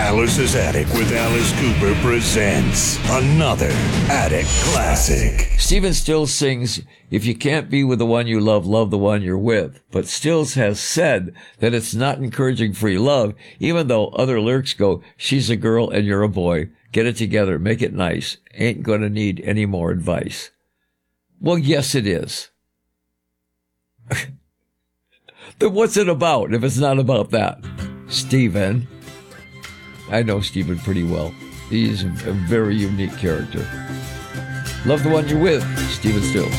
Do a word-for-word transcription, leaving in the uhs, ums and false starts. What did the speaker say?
Alice's Attic with Alice Cooper presents another Attic Classic. Stephen Stills sings, "If you can't be with the one you love, love the one you're with." But Stills has said that it's not encouraging free love, even though other lyrics go, "She's a girl and you're a boy. Get it together, make it nice. Ain't gonna need any more advice." Well, yes, it is. Then what's it about if it's not about that? Stephen. I know Stephen pretty well. He's a very unique character. Love the one you're with, Stephen Stills.